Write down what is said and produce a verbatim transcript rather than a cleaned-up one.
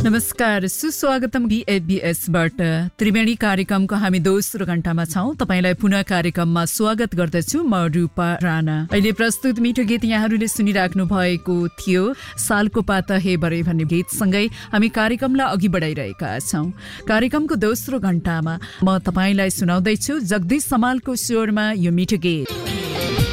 नमस्कार, सुस्वागतम बीएबीएसबाट त्रिवेणी कार्यक्रमको हामी दोस्रो घण्टामा छौं। तपाईलाई पुनः कार्यक्रममा स्वागत गर्दछु म रूपा राणा। अहिले प्रस्तुत मिठो गीत यहाँहरूले सुनिराख्नु भएको थियो, सालको पाता हे बरे भन्ने गीतसँगै हामी कार्यक्रमलाई अघि बढाइरहेका छौं। कार्यक्रमको दोस्रो घण्टामा म तपाईलाई सुनाउँदैछु जगदीश समालको स्वरमा यो मिठो गीत।